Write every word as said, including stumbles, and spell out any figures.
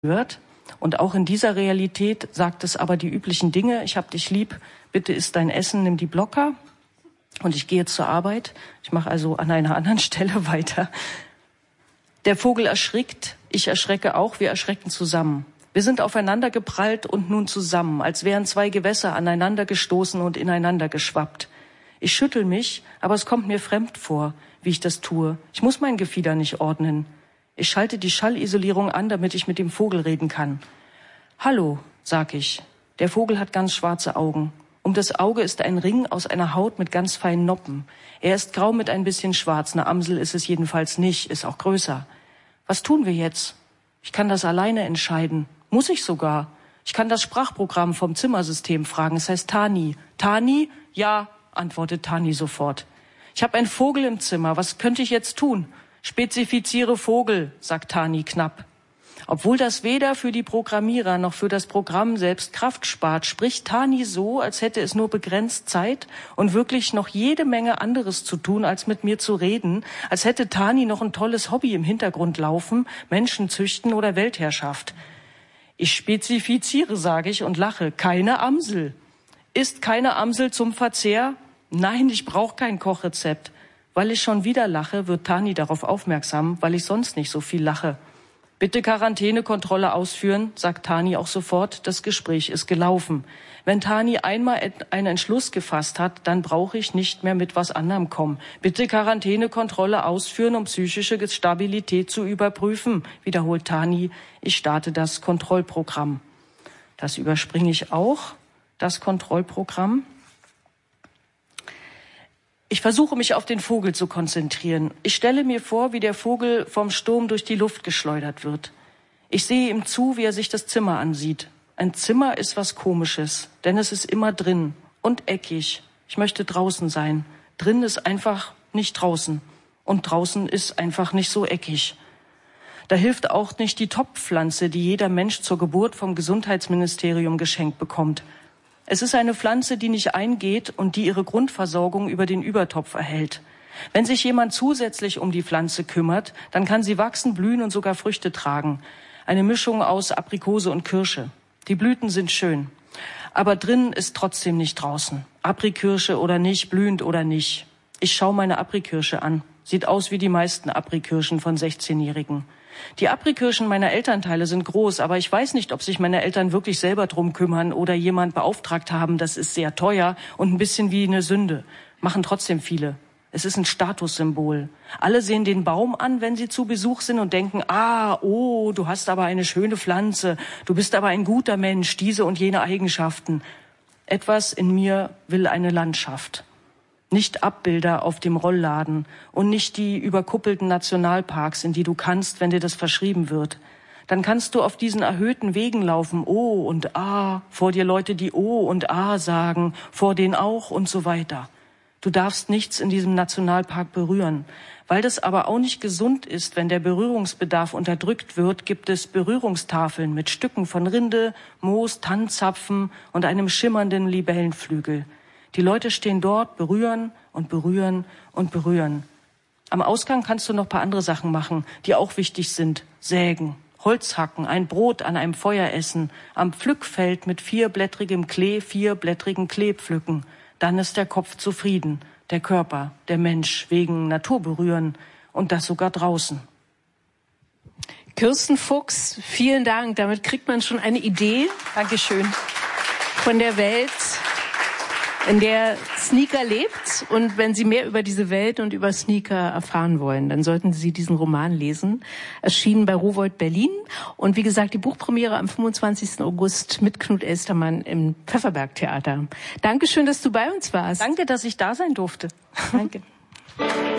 hört. Und auch in dieser Realität sagt es aber die üblichen Dinge. Ich hab dich lieb, bitte isst dein Essen, nimm die Blocker. Und ich gehe jetzt zur Arbeit. Ich mache also an einer anderen Stelle weiter. Der Vogel erschrickt, ich erschrecke auch, wir erschrecken zusammen. Wir sind aufeinander geprallt und nun zusammen, als wären zwei Gewässer aneinander gestoßen und ineinander geschwappt. Ich schüttel mich, aber es kommt mir fremd vor, wie ich das tue. Ich muss mein Gefieder nicht ordnen. Ich schalte die Schallisolierung an, damit ich mit dem Vogel reden kann. Hallo, sag ich. Der Vogel hat ganz schwarze Augen. Um das Auge ist ein Ring aus einer Haut mit ganz feinen Noppen. Er ist grau mit ein bisschen schwarz. Eine Amsel ist es jedenfalls nicht, ist auch größer. Was tun wir jetzt? Ich kann das alleine entscheiden. Muss ich sogar. Ich kann das Sprachprogramm vom Zimmersystem fragen. Es heißt Tani. Tani? Ja, antwortet Tani sofort. Ich habe einen Vogel im Zimmer. Was könnte ich jetzt tun? Spezifiziere Vogel, sagt Tani knapp. Obwohl das weder für die Programmierer noch für das Programm selbst Kraft spart, spricht Tani so, als hätte es nur begrenzt Zeit und wirklich noch jede Menge anderes zu tun, als mit mir zu reden, als hätte Tani noch ein tolles Hobby im Hintergrund laufen, Menschen züchten oder Weltherrschaft. Ich spezifiziere, sage ich und lache, keine Amsel. Ist keine Amsel zum Verzehr? Nein, ich brauche kein Kochrezept. Weil ich schon wieder lache, wird Tani darauf aufmerksam, weil ich sonst nicht so viel lache. Bitte Quarantänekontrolle ausführen, sagt Tani auch sofort. Das Gespräch ist gelaufen. Wenn Tani einmal einen Entschluss gefasst hat, dann brauche ich nicht mehr mit was anderem kommen. Bitte Quarantänekontrolle ausführen, um psychische Stabilität zu überprüfen, wiederholt Tani. Ich starte das Kontrollprogramm. Das überspringe ich auch, das Kontrollprogramm. Ich versuche, mich auf den Vogel zu konzentrieren. Ich stelle mir vor, wie der Vogel vom Sturm durch die Luft geschleudert wird. Ich sehe ihm zu, wie er sich das Zimmer ansieht. Ein Zimmer ist was Komisches, denn es ist immer drin und eckig. Ich möchte draußen sein. Drin ist einfach nicht draußen und draußen ist einfach nicht so eckig. Da hilft auch nicht die Topfpflanze, die jeder Mensch zur Geburt vom Gesundheitsministerium geschenkt bekommt. Es ist eine Pflanze, die nicht eingeht und die ihre Grundversorgung über den Übertopf erhält. Wenn sich jemand zusätzlich um die Pflanze kümmert, dann kann sie wachsen, blühen und sogar Früchte tragen. Eine Mischung aus Aprikose und Kirsche. Die Blüten sind schön, aber drin ist trotzdem nicht draußen. Aprikirsche oder nicht, blühend oder nicht. Ich schaue meine Aprikirsche an. Sieht aus wie die meisten Aprikirschen von sechzehnjährigen. Die Aprikirschen meiner Elternteile sind groß, aber ich weiß nicht, ob sich meine Eltern wirklich selber drum kümmern oder jemand beauftragt haben. Das ist sehr teuer und ein bisschen wie eine Sünde. Machen trotzdem viele. Es ist ein Statussymbol. Alle sehen den Baum an, wenn sie zu Besuch sind und denken, ah, oh, du hast aber eine schöne Pflanze, du bist aber ein guter Mensch, diese und jene Eigenschaften. Etwas in mir will eine Landschaft. Nicht Abbilder auf dem Rollladen und nicht die überkuppelten Nationalparks, in die du kannst, wenn dir das verschrieben wird. Dann kannst du auf diesen erhöhten Wegen laufen, oh und ah, vor dir Leute, die oh und ah sagen, vor denen auch und so weiter. Du darfst nichts in diesem Nationalpark berühren. Weil das aber auch nicht gesund ist, wenn der Berührungsbedarf unterdrückt wird, gibt es Berührungstafeln mit Stücken von Rinde, Moos, Tannenzapfen und einem schimmernden Libellenflügel. Die Leute stehen dort, berühren und berühren und berühren. Am Ausgang kannst du noch ein paar andere Sachen machen, die auch wichtig sind. Sägen, Holz hacken, ein Brot an einem Feuer essen, am Pflückfeld mit vierblättrigem Klee vierblättrigen Klee pflücken. Dann ist der Kopf zufrieden, der Körper, der Mensch wegen Natur berühren und das sogar draußen. Kirsten Fuchs, vielen Dank. Damit kriegt man schon eine Idee. Dankeschön. Von der Welt, in der Sneaker lebt. Und wenn Sie mehr über diese Welt und über Sneaker erfahren wollen, dann sollten Sie diesen Roman lesen. Erschienen bei Rowohlt Berlin. Und wie gesagt, die Buchpremiere am fünfundzwanzigsten August mit Knut Elstermann im Pfefferberg-Theater. Dankeschön, dass du bei uns warst. Danke, dass ich da sein durfte. Danke.